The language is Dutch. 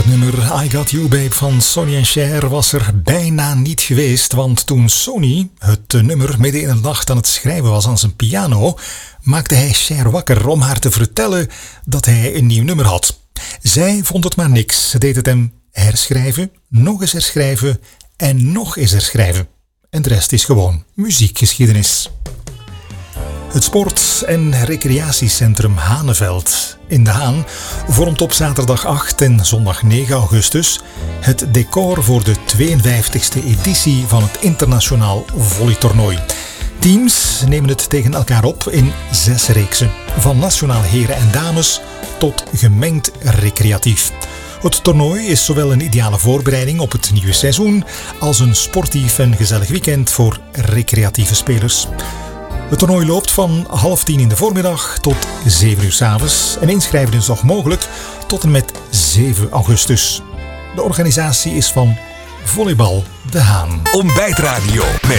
nummer I Got You Babe van Sonny en Cher was er bijna niet geweest, want toen Sonny het nummer midden in de nacht aan het schrijven was aan zijn piano, maakte hij Cher wakker om haar te vertellen dat hij een nieuw nummer had. Zij vond het maar niks. Ze deed het hem herschrijven, nog eens herschrijven en nog eens herschrijven. En de rest is gewoon muziekgeschiedenis. Het sport- en recreatiecentrum Haneveld in De Haan vormt op zaterdag 8 en zondag 9 augustus het decor voor de 52e editie van het internationaal volleytoernooi. Teams nemen het tegen elkaar op in 6 reeksen, van nationaal heren en dames tot gemengd recreatief. Het toernooi is zowel een ideale voorbereiding op het nieuwe seizoen als een sportief en gezellig weekend voor recreatieve spelers. Het toernooi loopt van 9:30 in de voormiddag tot 7 uur 's avonds en inschrijven is nog mogelijk tot en met 7 augustus. De organisatie is van Volleybal De Haan. Ontbijtradio met